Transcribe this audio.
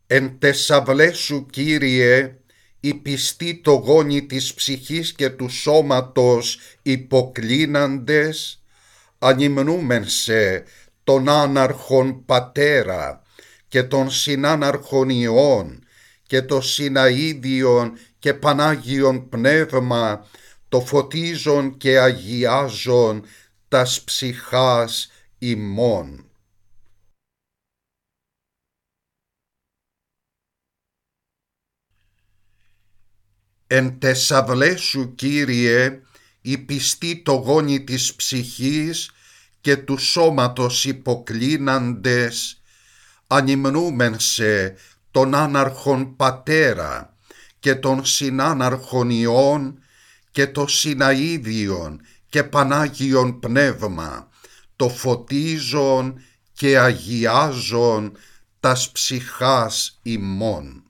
Εν τεσαυλέ σου, Κύριε, οι πιστοί το γόνι της ψυχής και του σώματος υποκλίναντες, ανυμνούμεν σε τον άναρχον Πατέρα και τον συνάναρχον Υιόν και το συναΐδιον και Πανάγιον Πνεύμα, το φωτίζον και αγιάζον τας ψυχάς ημών. Εν τεσαυλέ σου, Κύριε, οι πιστοί το γόνι της ψυχής και του σώματος υποκλίναντες, ανυμνούμεν σε τον άναρχον Πατέρα και τον συνάναρχον Υιόν και το συναΐδιον και Πανάγιον Πνεύμα, το φωτίζον και αγιάζον τας ψυχάς ημών.